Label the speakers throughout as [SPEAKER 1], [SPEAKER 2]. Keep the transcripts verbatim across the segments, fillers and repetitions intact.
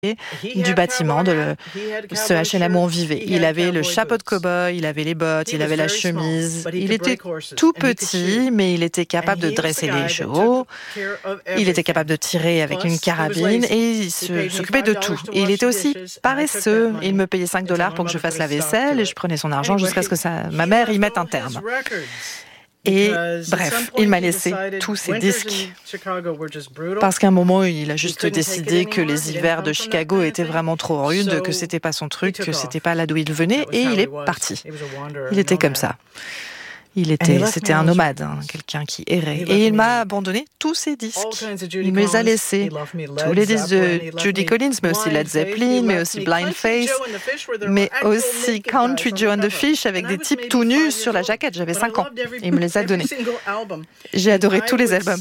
[SPEAKER 1] du bâtiment de le, ce H et M où on vivait. Il avait le chapeau de cow-boy, il avait les bottes, il avait la chemise. Il était tout petit, mais il était capable de dresser les chevaux. Il était capable de tirer avec une carabine et il se, s'occupait de tout. Et il était aussi paresseux. Il me payait cinq dollars pour que je fasse la vaisselle et je prenais son argent jusqu'à ce que ça, ma mère y mette un terme. Et bref, il m'a laissé tous ses disques parce qu'à un moment, il a juste décidé que les hivers de Chicago étaient vraiment trop rudes, que c'était pas son truc, que c'était pas là d'où il venait, et il est parti. Il était comme ça. Il était, c'était un nomade, hein, quelqu'un qui errait. Et il m'a abandonné tous ses disques. Il me les a laissés. Tous les disques de Judy Collins, mais aussi Led Zeppelin, mais aussi Blind Faith, mais aussi Country Joe and the Fish avec des types tout nus sur la jaquette. J'avais cinq ans et il me les a donnés. J'ai adoré tous les albums.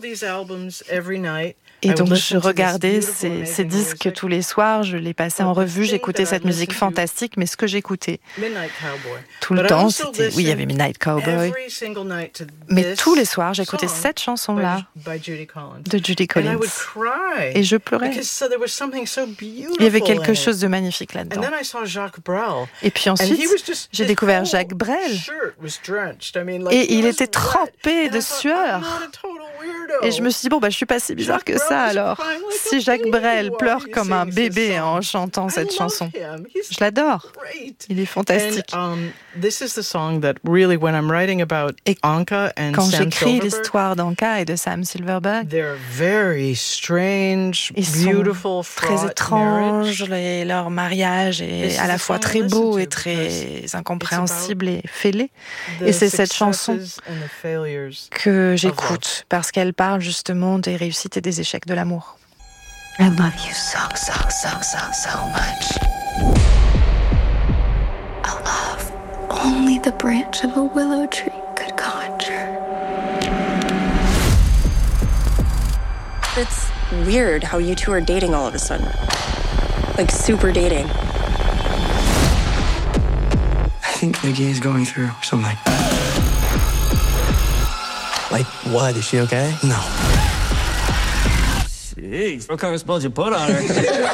[SPEAKER 1] Et donc, je regardais ces, ces disques tous les soirs, je les passais en revue, j'écoutais cette musique fantastique, mais ce que j'écoutais tout le temps, c'était... Oui, il y avait Midnight Cowboy. Mais tous les soirs, j'écoutais cette chanson-là de Judy Collins. Et je pleurais. Il y avait quelque chose de magnifique là-dedans. Et puis ensuite, j'ai découvert Jacques Brel. Et il était trempé de sueur. Et je me suis dit, bon, bah, je suis pas si bizarre que ça, alors. Si Jacques Brel pleure comme un bébé en chantant cette chanson, je l'adore. Il est fantastique. Et quand j'écris l'histoire d'Anka et de Sam Silverberg, ils sont très étranges, et leur mariage est à la fois très beau et très incompréhensible et fêlé. Et c'est cette chanson que j'écoute parce qu'elle parle justement des réussites et des échecs de l'amour. I love you so, so, so, so, so much. A love only the branch of a willow tree could conjure.
[SPEAKER 2] It's weird how you two are dating all of a sudden. Like super dating.
[SPEAKER 3] I think Nikki is going through something.
[SPEAKER 4] Like what? Is she okay?
[SPEAKER 3] No.
[SPEAKER 4] Jeez, what kind of spells you put on her?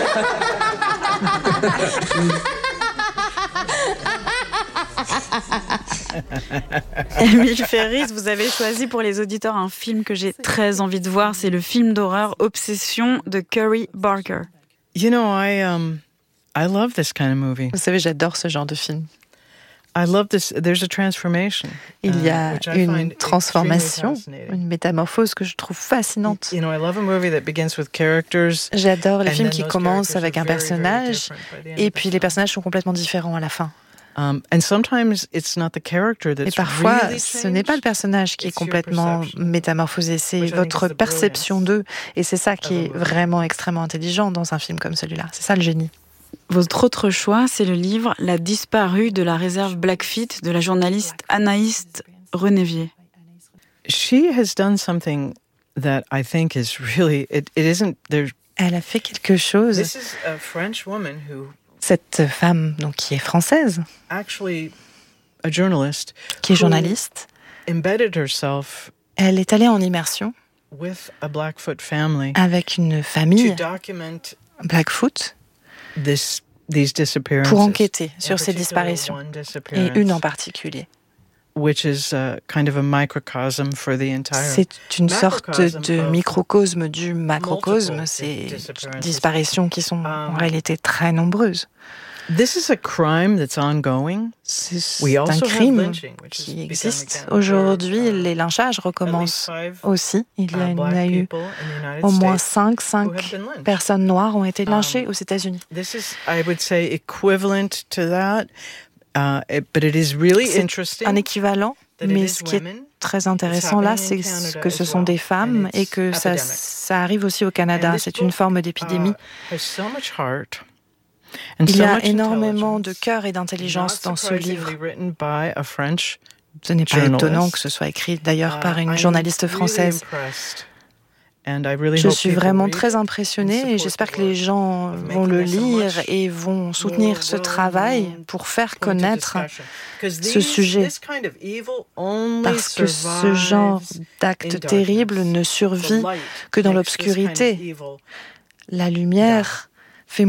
[SPEAKER 5] Émile Ferris, vous avez choisi pour les auditeurs un film que j'ai très envie de voir. C'est le film d'horreur Obsession de Curry Barker.
[SPEAKER 6] You know, I um, I love this kind of movie.
[SPEAKER 1] Vous savez, j'adore ce genre de film.
[SPEAKER 6] I love this. There's a transformation.
[SPEAKER 1] Il y a une transformation, une métamorphose que je trouve fascinante.
[SPEAKER 6] You know, I love a movie that begins with characters.
[SPEAKER 1] J'adore les films qui commencent avec un personnage et puis les personnages sont complètement différents à la fin.
[SPEAKER 6] Um, and sometimes it's not the character that's
[SPEAKER 1] et parfois,
[SPEAKER 6] really
[SPEAKER 1] ce n'est pas le personnage qui est complètement métamorphosé, c'est votre perception d'eux. Et c'est ça qui est vraiment extrêmement intelligent dans un film comme celui-là. C'est ça le génie.
[SPEAKER 5] Votre autre choix, c'est le livre « La disparue de la réserve Blackfeet » de la journaliste Anaïs Renévier.
[SPEAKER 6] She has done something that I think is really it, it isn't there.
[SPEAKER 1] Elle a fait quelque chose.
[SPEAKER 6] This is a French woman who,
[SPEAKER 1] cette femme donc qui est française,
[SPEAKER 6] actually a journalist,
[SPEAKER 1] qui est journaliste,
[SPEAKER 6] embedded herself.
[SPEAKER 1] Elle est allée en immersion
[SPEAKER 6] with a Blackfoot family
[SPEAKER 1] avec une famille
[SPEAKER 6] to document
[SPEAKER 1] Blackfoot.
[SPEAKER 6] This, these disappearances,
[SPEAKER 1] pour enquêter sur ces disparitions, et une en particulier.
[SPEAKER 6] Which is a kind of a microcosm for the entire
[SPEAKER 1] C'est une sorte de microcosme du macrocosme, ces disparitions qui sont en réalité très nombreuses.
[SPEAKER 6] This is a crime that's ongoing.
[SPEAKER 1] C'est un crime qui existe. Aujourd'hui, les lynchages recommencent aussi. Il y, a, il y a eu au moins cinq, cinq personnes noires ont été lynchées aux États-Unis.
[SPEAKER 6] This is, I would say, equivalent to that, uh, but it is really interesting.
[SPEAKER 1] C'est un équivalent, mais ce qui est très intéressant là, c'est que ce sont des femmes et que ça, ça arrive aussi au Canada. C'est une forme d'épidémie. Il y a énormément de cœur et d'intelligence dans ce livre. Ce n'est pas étonnant que ce soit écrit d'ailleurs par une journaliste française. Je suis vraiment très impressionnée et j'espère que les gens vont le lire et vont soutenir ce travail pour faire connaître ce sujet. Parce que ce genre d'acte terrible ne survit que dans l'obscurité. La lumière